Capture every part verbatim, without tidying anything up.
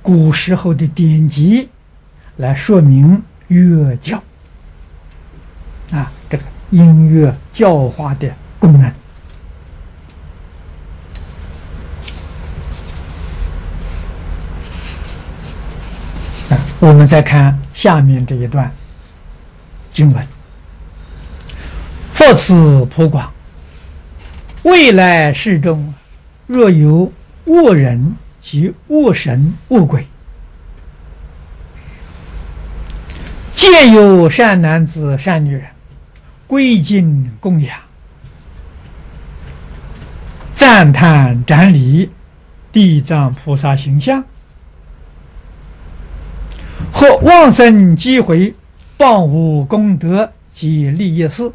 古时候的典籍来说明乐教啊，这个音乐教化的功能。啊，我们再看下面这一段经文：佛慈普广，未来世中，若有恶人及恶神恶鬼，见有善男子善女人，归敬供养，赞叹瞻礼地藏菩萨形象，或往生积回，谤无功德及利益事。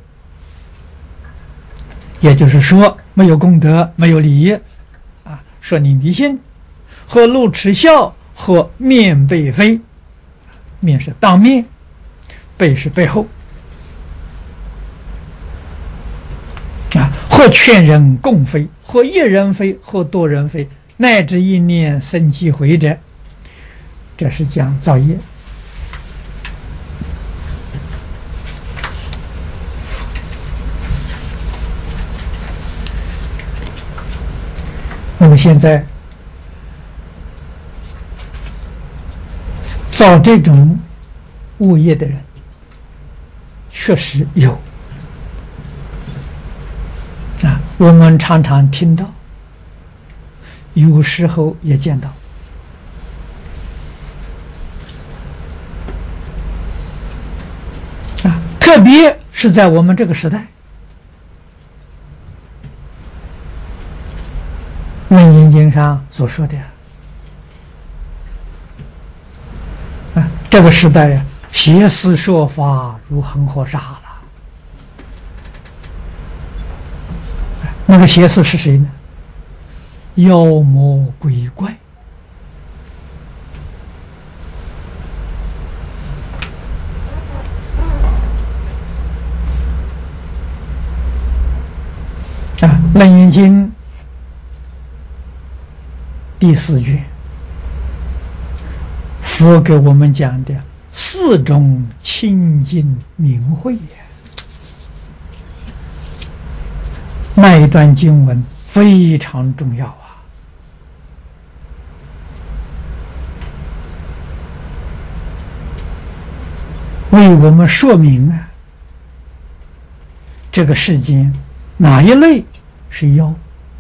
也就是说，没有功德，没有利益啊，说你迷信，或露齿笑，或面背非，面是当面，背是背后啊，或劝人共非，或一人非，或多人非，乃至一念生积回者，这是讲造业。那么现在造这种恶业的人确实有啊，我们常常听到，有时候也见到啊，特别是在我们这个时代，《楞严经》上所说的啊，这个时代呀，邪思说法如恒河沙了。那个邪思是谁呢？妖魔鬼怪啊，《楞严经》第四卷，佛给我们讲的四种清净明慧呀，那一段经文非常重要啊！为我们说明啊，这个世间哪一类是妖，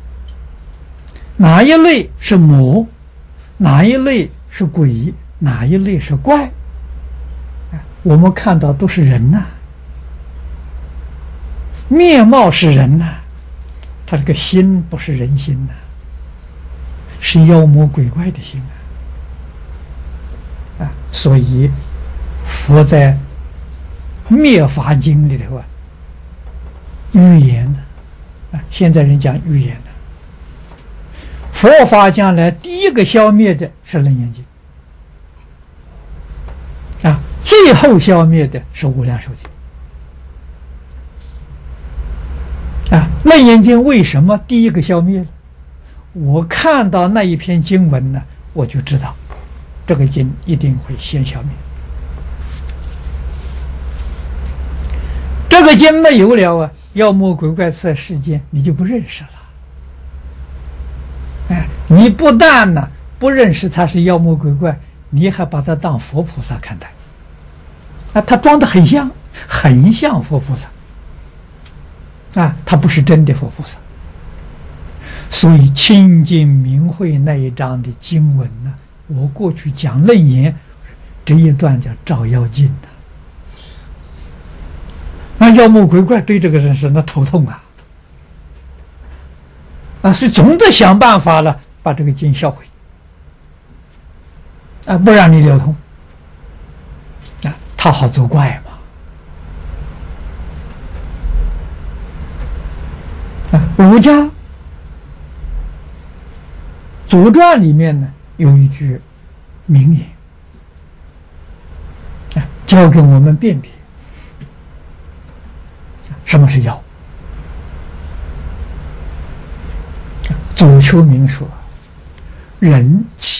哪一类是魔，哪一类是鬼，哪一类是怪，我们看到都是人呐、啊，面貌是人呐、啊，他这个心不是人心呐、啊，是妖魔鬼怪的心啊！啊，所以佛在灭法经里头啊，预言呢，啊，现在人讲预言呢。佛法将来第一个消灭的是《楞严经》啊，最后消灭的是《无量寿经》啊。《楞严经》为什么第一个消灭了？我看到那一篇经文呢，我就知道这个经一定会先消灭。这个经没有了啊，妖魔鬼怪在世间你就不认识了。哎，你不但呢不认识他是妖魔鬼怪，你还把他当佛菩萨看待啊，他装得很像，很像佛菩萨啊，他不是真的佛菩萨。所以清净明慧那一章的经文呢，我过去讲楞严这一段叫照妖镜的，那妖魔鬼怪对这个人是那头痛啊。啊，所以总得想办法了，把这个经销毁，啊，不让你流通，啊，他好作怪嘛。啊，儒家左传里面呢有一句名言，啊，教给我们辨别什么是妖。左丘明说：“人气。”